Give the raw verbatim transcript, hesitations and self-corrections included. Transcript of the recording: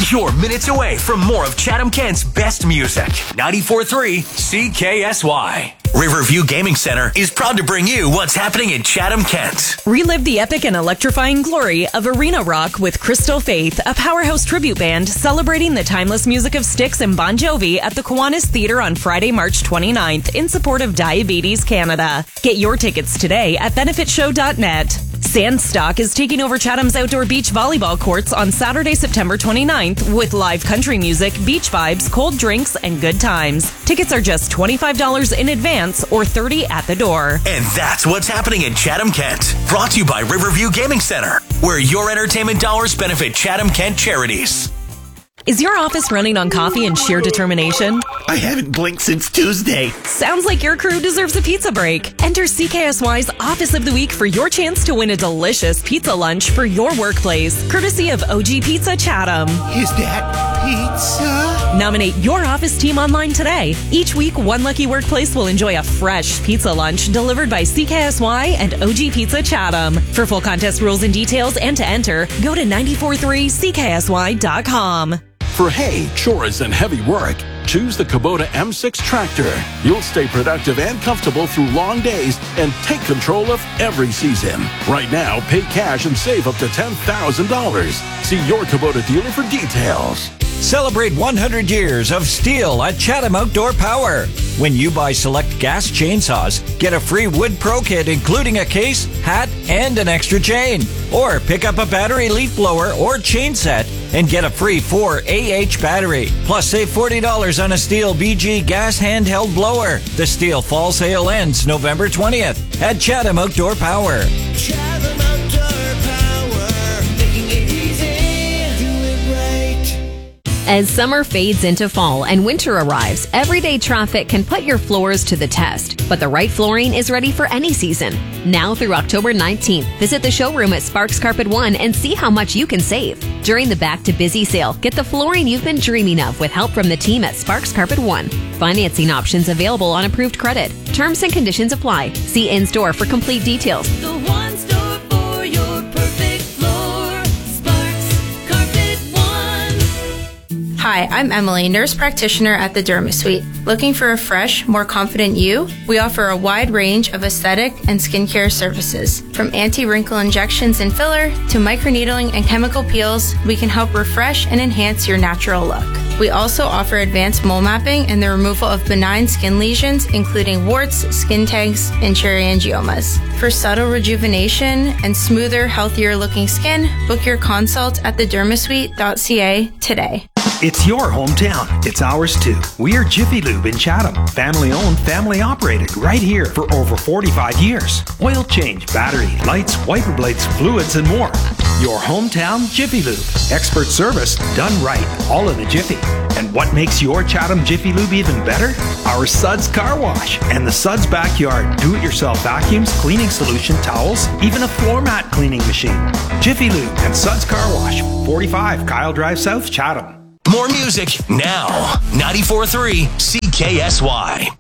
You're minutes away from more of Chatham-Kent's best music. ninety-four point three C K S Y. Riverview Gaming Center is proud to bring you what's happening in Chatham-Kent. Relive the epic and electrifying glory of Arena Rock with Crystal Faith, a powerhouse tribute band celebrating the timeless music of Styx and Bon Jovi at the Kiwanis Theatre on Friday, March twenty-ninth in support of Diabetes Canada. Get your tickets today at benefit show dot net. Sandstock is taking over Chatham's outdoor beach volleyball courts on Saturday, September twenty-ninth with live country music, beach vibes, cold drinks, and good times. Tickets are just twenty-five dollars in advance or thirty dollars at the door. And that's what's happening in Chatham-Kent. Brought to you by Riverview Gaming Center, where your entertainment dollars benefit Chatham-Kent charities. Is your office running on coffee and sheer determination? I haven't blinked since Tuesday. Sounds like your crew deserves a pizza break. Enter C K S Y's Office of the Week for your chance to win a delicious pizza lunch for your workplace, courtesy of O G Pizza Chatham. Is that pizza? Nominate your office team online today. Each week, one lucky workplace will enjoy a fresh pizza lunch delivered by C K S Y and O G Pizza Chatham. For full contest rules and details and to enter, go to nine four three C K S Y dot com. For hay, chores, and heavy work, choose the Kubota M six tractor. You'll stay productive and comfortable through long days and take control of every season. Right now, pay cash and save up to ten thousand dollars. See your Kubota dealer for details. Celebrate one hundred years of Stihl at Chatham Outdoor Power. When you buy select gas chainsaws, get a free Wood Pro kit including a case, hat, and an extra chain. Or pick up a battery leaf blower or chain set and get a free four A H battery. Plus save forty dollars on a Stihl B G gas handheld blower. The Stihl fall sale ends November twentieth at Chatham Outdoor Power. Chatham Outdoor Power, making it easy, do it right. As summer fades into fall and winter arrives, everyday traffic can put your floors to the test. But the right flooring is ready for any season. Now through October nineteenth, visit the showroom at Sparks Carpet One and see how much you can save. During the Back to Busy sale, get the flooring you've been dreaming of with help from the team at Sparks Carpet One. Financing options available on approved credit. Terms and conditions apply. See in-store for complete details. The one store for your perfect floor, Sparks Carpet One. Hi, I'm Emily, nurse practitioner at the Derma Suite. Looking for a fresh, more confident you? We offer a wide range of aesthetic and skincare services. From anti-wrinkle injections and filler to microneedling and chemical peels, we can help refresh and enhance your natural look. We also offer advanced mole mapping and the removal of benign skin lesions, including warts, skin tags, and cherryangiomas. For subtle rejuvenation and smoother, healthier looking skin, book your consult at the derma suite dot c a today. It's your hometown. It's ours too. We are Jiffy Lube in Chatham. Family owned, family operated, right here for over forty-five years. Oil change, battery, lights, wiper blades, fluids, and more. Your hometown Jiffy Lube. Expert service done right, all in a jiffy. And what makes your Chatham Jiffy Lube even better? Our Suds Car Wash and the Suds Backyard do-it-yourself vacuums, cleaning solution, towels, even a floor mat cleaning machine. Jiffy Lube and Suds Car Wash, forty-five Kyle Drive South, Chatham. More music now. ninety-four point three C K S Y.